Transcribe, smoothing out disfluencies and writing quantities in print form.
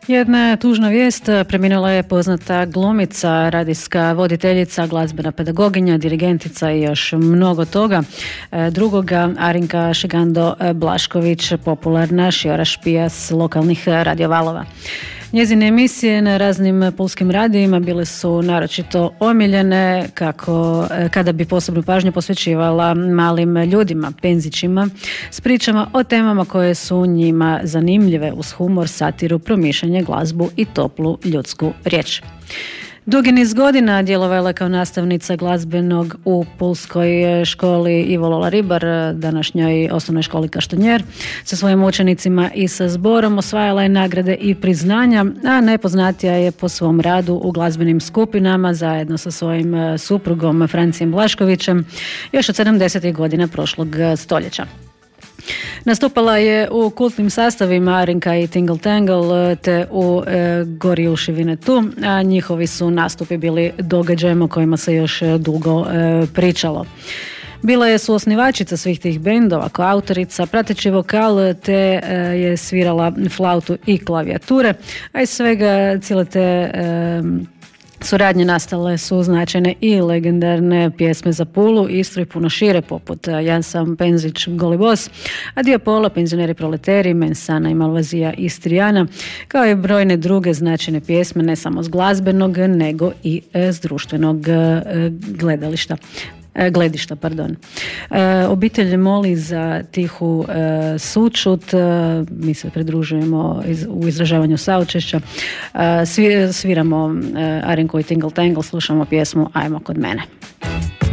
Jedna tužna vijest, preminula je poznata glumica, radijska voditeljica, glazbena pedagoginja, dirigentica i još mnogo toga. Drugoga, Arinka Šegando Blašković, popularna šiorašpija s lokalnih radiovalova. Njezine emisije na raznim pulskim radijima bile su naročito omiljene kada bi posebnu pažnju posvećivala malim ljudima, penzićima, s pričama o temama koje su njima zanimljive uz humor, satiru, promišljanje, glazbu i toplu ljudsku riječ. Dugi niz godina djelovala kao nastavnica glazbenog u pulskoj školi Ivo Lola Ribar, današnjoj osnovnoj školi Kaštanjer. Sa svojim učenicima i sa zborom osvajala je nagrade i priznanja, a najpoznatija je po svom radu u glazbenim skupinama zajedno sa svojim suprugom Francijem Blaškovićem još od 70. godina prošlog stoljeća. Nastupala je u kultnim sastavima Arinka i Tingle Tangle te u Gori uši vine tu, a njihovi su nastupi bili događajem o kojima se još dugo pričalo. Bila je suosnivačica svih tih bendova, kao autorica, prateći vokal, te je svirala flautu i klavijature, a iz svega cijele te suradnje nastale su značajne i legendarne pjesme za Pulu, Istru i puno šire, poput Jan sam Penzić, Goli bos, a dio Pola, Penzioneri proleteri, Mensana i Malvazija Istrijana, kao i brojne druge značajne pjesme, ne samo s glazbenog, nego i s društvenog gledišta. Obitelj moli za tihu sućut, mi se pridružujemo u izražavanju saučešća, sviramo Arinku i Tingle Tangle, slušamo pjesmu Ajmo kod mene.